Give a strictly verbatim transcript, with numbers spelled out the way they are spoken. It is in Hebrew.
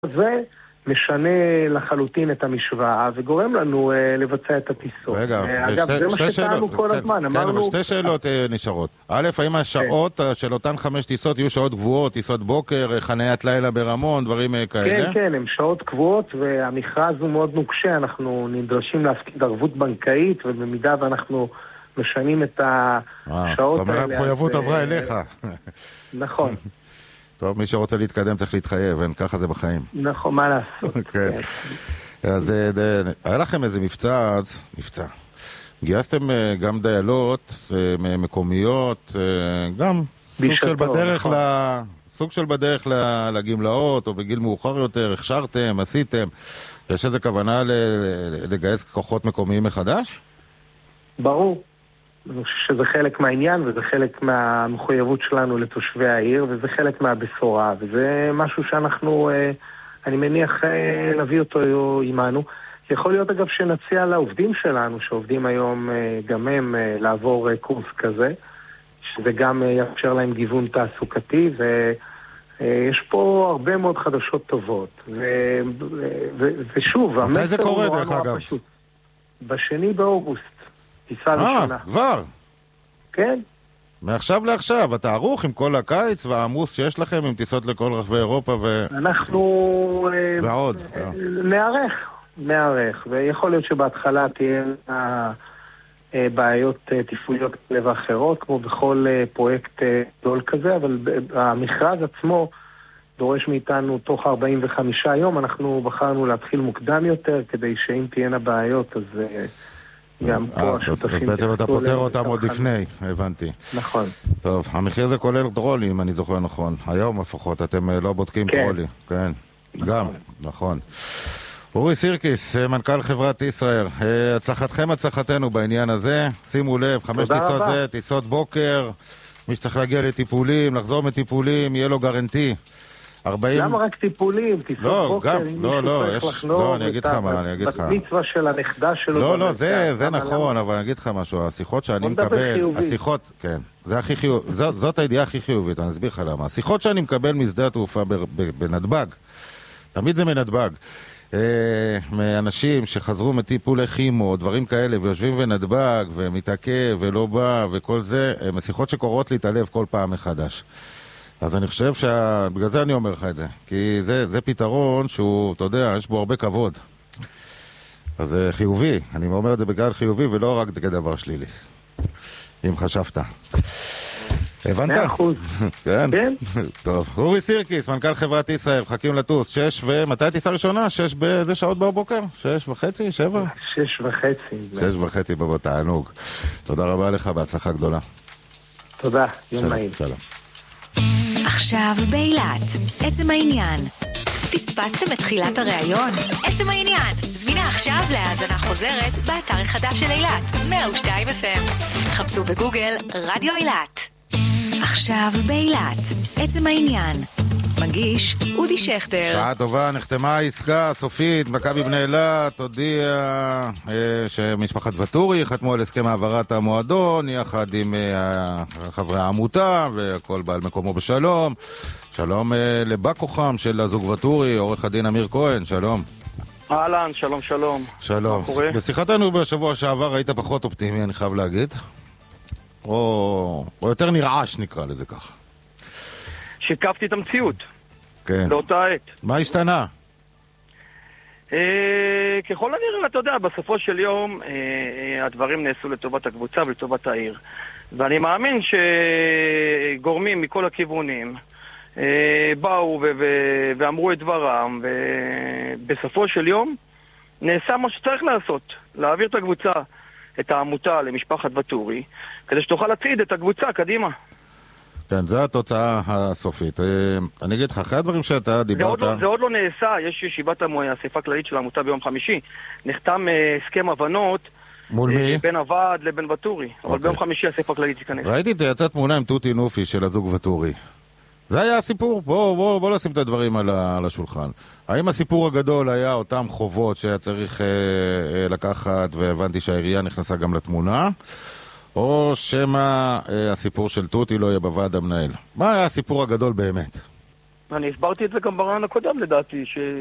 זה משנה לחלוטין את המשוואה וגורם לנו אה, לבצע את הטיסות. רגע, אה, אגב, שתי, זה שתי מה שטענו שאלות, כל כן, הזמן. כן, אמרנו... אבל שתי שאלות אה, נשארות. א', האם השעות כן. של אותן חמש טיסות יהיו שעות גבוהות, טיסות בוקר, חניית לילה ברמון, דברים אה, כאלה? כן, כן, הן שעות קבועות, והמכרז הוא מאוד נוקשה. אנחנו נדרשים להפקיד ערבות בנקאית, ובמידה ואנחנו משנים את השעות האלה... זאת אומרת, המחויבות עברה אליך. נכון. טוב, מי שרוצה להתקדם צריך להתחייב, אין, ככה זה בחיים. נכון, מה לעשות. כן. אז היה לכם איזה מבצע, מבצע. גייסתם גם דיילות מקומיות, גם סוג של בדרך ל... סוג של בדרך לגמלאות, או בגיל מאוחר יותר, הכשרתם, עשיתם. יש איזו כוונה לגייס כוחות מקומיים מחדש? ברור. אני חושב שזה חלק מהעניין, וזה חלק מהמחויבות שלנו לתושבי העיר, וזה חלק מהבשורה, וזה משהו שאנחנו, אני מניח, נביא אותו עימנו. יכול להיות אגב שנציע לעובדים שלנו, שעובדים היום גם הם לעבור קורס כזה, שזה גם יאפשר להם גיוון תעסוקתי, ויש פה הרבה מאוד חדשות טובות. ו... ו... ושוב, מתי זה קורה דרך אגב? פשוט. בשני באוגוסט. טיסה אה, ראשונה. כבר? כן. מעכשיו לעכשיו, אתה ערוך עם כל הקיץ והעמוס שיש לכם עם טיסות לכל רחבי אירופה ו... אנחנו... ועוד. נערך, נערך, ויכול להיות שבהתחלה תהיה בעיות תפעוליות כאלה ואחרות, כמו בכל פרויקט גדול כזה, אבל המכרז עצמו דורש מאיתנו תוך ארבעים וחמישה יום, אנחנו בחרנו להתחיל מוקדם יותר, כדי שאם תהיינה בעיות, אז... גם פה השותפים... אז בעצם אתה פותר אותם עוד לפני, הבנתי. נכון. טוב, המחיר זה כולל טרולי, אם אני זוכר נכון. היום לפחות, אתם לא בודקים טרולי. כן, גם, נכון. אורי סירקיס, מנכ"ל חברת ישראל, הצלחתכם הצלחתנו בעניין הזה. שימו לב, חמש טיסות זה, טיסות בוקר, מי שצריך להגיע לטיפולים, לחזור מטיפולים, יהיה לו גרנטי. ארבעים... למה רק טיפולים? טיסות לא, בוקר, גם, אם לא, לא, מישהו יש... צריך לחנור, לא, אני אגיד לך מה, אני אגיד לך. במצווה של הנכדה שלו. לא, לא, זה, זה נכון, אבל אני אגיד לך משהו, השיחות שאני מקבל, השיחות, כן, זה הכי חיוב, זאת, זאת הידיעה הכי חיובית, אני אסביר לך למה. השיחות שאני מקבל משדה התעופה בנתב"ג, תמיד זה מנתב"ג, מאנשים שחזרו מטיפולי כימו, דברים כאלה, ויושבים בנתב"ג, ומתעכב, ולא בא, וכל זה, הם שיחות שקורות לי את הלב כל פעם מחדש. אז אני חושב שבגלל זה אני אומר לך את זה, כי זה, זה פתרון שהוא, אתה יודע, יש בו הרבה כבוד. אז זה חיובי, אני אומר את זה בגלל חיובי ולא רק כדבר שלילי, אם חשבת. הבנת? מאה אחוז. כן? כן. טוב. אורי סירקיס, מנכ"ל חברת ישראל, חכים לטוס, שש ו... מתי הטיסה ראשונה? שש באיזה שעות בבוקר? שש וחצי? שבע? שש וחצי. שש וחצי בבוא, תענוג. תודה רבה לך, בהצלחה גדולה. תודה, יום נעים. שלום. עכשיו באילת, עצם העניין. פספסתם את תחילת הראיון? עצם העניין. זמינה עכשיו להאזנה חוזרת באתר החדש של אילת, מאה ושתיים אף אם. חפשו בגוגל רדיו אילת. עכשיו באילת, עצם העניין. מגיש אודי שכטר. שעה טובה, נחתמה העסקה סופית, מכבי בני אילת הודיע אה, שמשפחת וטורי חתמו על הסכם העברת המועדון יחד עם אה, חברי העמותה והכל בא על מקומו בשלום. שלום אה, לבא כוחם של הזוג וטורי, עורך הדין אמיר כהן, שלום. אהלן, שלום שלום. שלום. בשיחתנו בשבוע שעבר היית פחות אופטימי, אני חייב להגיד. או, או יותר נרעש נקרא לזה ככה. שיקפתי את המציאות. כן. לאותה עת. מה השתנה? אה, ככל הנראה, אתה יודע, בסופו של יום אה, הדברים נעשו לטובת הקבוצה ולטובת העיר. ואני מאמין שגורמים מכל הכיוונים אה, באו ו- ו- ואמרו את דברם, ובסופו של יום נעשה מה שצריך לעשות, להעביר את הקבוצה, את העמותה למשפחת וטורי, כדי שתוכל להצעיד את הקבוצה קדימה. כן, זו התוצאה הסופית. אני אגיד לך, אחרי הדברים שאתה דיברת... זה עוד, זה עוד לא נעשה, יש ישיבת האספה כללית של העמותה ביום חמישי. נחתם הסכם הבנות מול מי? בין הוועד לבין וטורי. אבל ביום חמישי האספה כללית תיכנס. ראיתי יצא תמונה עם תותי נופי של הזוג וטורי. זה היה הסיפור? בוא, בוא, בוא לשים את הדברים על, ה, על השולחן. האם הסיפור הגדול היה אותם חובות שהיה צריך אה, אה, לקחת, והבנתי שהעירייה נכנסה גם לתמונה? או שמה אה, הסיפור של תותי לא יהיה בוועד המנהל? מה היה הסיפור הגדול באמת? אני הסברתי את זה גם ברעיון הקודם לדעתי, ש...